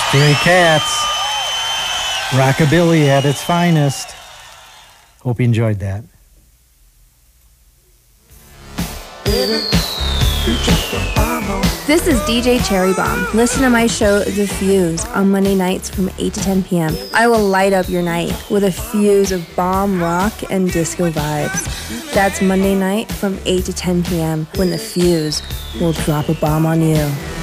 Stray Cats. Rockabilly at its finest. Hope you enjoyed that. This is DJ Cherry Bomb. Listen to my show, The Fuse, on Monday nights from 8 to 10 p.m. I will light up your night with a fuse of bomb rock and disco vibes. That's Monday night from 8 to 10 p.m. when The Fuse will drop a bomb on you.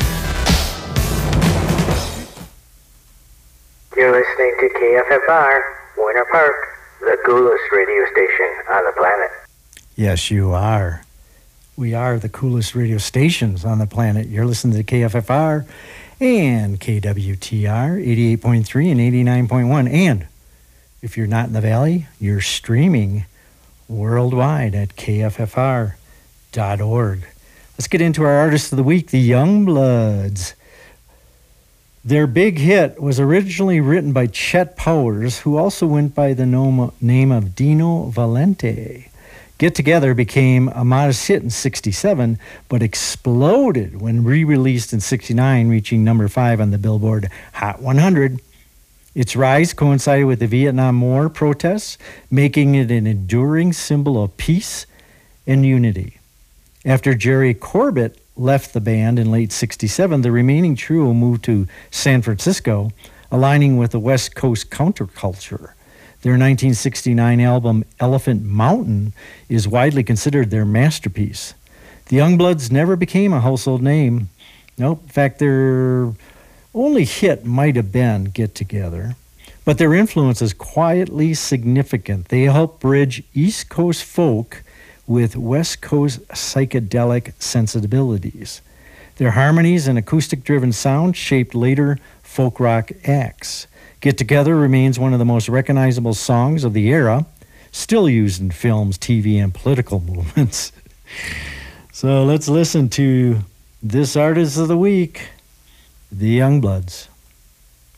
You're listening to KFFR, Winter Park, the coolest radio station on the planet. Yes, you are. We are the coolest radio stations on the planet. You're listening to KFFR and KWTR 88.3 and 89.1. And if you're not in the Valley, you're streaming worldwide at kffr.org. Let's get into our artists of the week, the Youngbloods. Their big hit was originally written by Chet Powers, who also went by the name of Dino Valente. Get Together became a modest hit in 67, but exploded when re-released in 69, reaching number 5 on the Billboard Hot 100. Its rise coincided with the Vietnam War protests, making it an enduring symbol of peace and unity. After Jerry Corbett left the band in late 67, the remaining trio moved to San Francisco, aligning with the West Coast counterculture. Their 1969 album, Elephant Mountain, is widely considered their masterpiece. The Youngbloods never became a household name. Nope. In fact, their only hit might have been Get Together. But their influence is quietly significant. They helped bridge East Coast folk with West Coast psychedelic sensibilities. Their harmonies and acoustic-driven sound shaped later folk rock acts. Get Together remains one of the most recognizable songs of the era, still used in films, TV, and political movements. So let's listen to this artist of the week, the Youngbloods.